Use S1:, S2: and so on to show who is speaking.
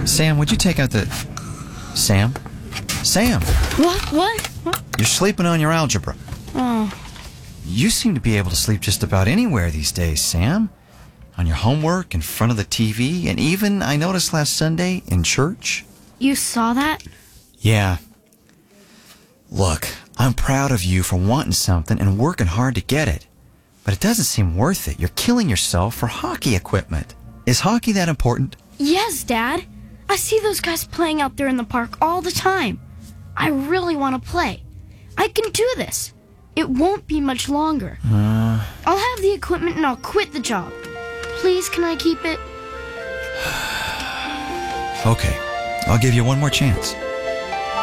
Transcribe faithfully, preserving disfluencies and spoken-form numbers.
S1: Sam, would you take out the... Sam? Sam!
S2: What? What? What?
S1: You're sleeping on your algebra.
S2: Oh.
S1: You seem to be able to sleep just about anywhere these days, Sam. On your homework, in front of the T V, and even, I noticed last Sunday, in church.
S2: You saw that?
S1: Yeah. Look, I'm proud of you for wanting something and working hard to get it. But it doesn't seem worth it. You're killing yourself for hockey equipment. Is hockey that important?
S2: Yes, Dad. I see those guys playing out there in the park all the time. I really want to play. I can do this. It won't be much longer.
S1: Uh...
S2: I'll have the equipment and I'll quit the job. Please, can I keep it?
S1: Okay, I'll give you one more chance.